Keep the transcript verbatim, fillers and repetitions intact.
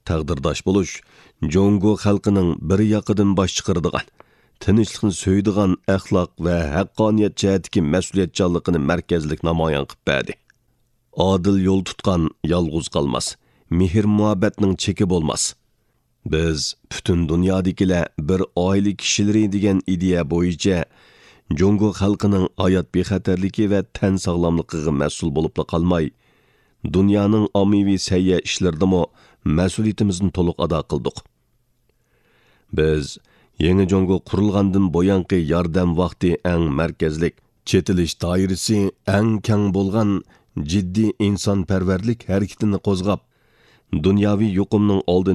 taqdirdosh bo'lish Jongo xalqining bir yoqidan bosh chiqaradigan, tinchlikni so'ydigan axloq va haqqoniyat jihatdagi mas'uliyatchanligini markazlik namoyon qilib berdi. Adil yo'l tutgan yolg'iz qolmas, mehr-muhabbatning cheki bo'lmas. Biz butun dunyodikilar bir oila kishilari degan ideya bo'yicha Jongo xalqining hayot bexatarligi va tan sog'lomligiga mas'ul bo'lib qolmay, dunyoning ommaviy sayya ishlaridami mas'uliyatimizni to'liq ado qildik. Biz yangi Jongo qurilgandan bo'yanqi yordam vaqti eng markazlik, chetilish doirasi eng keng bo'lgan jiddiy insonparvarlik harakatini qo'zg'ab, dunyoviy yuqumning oldini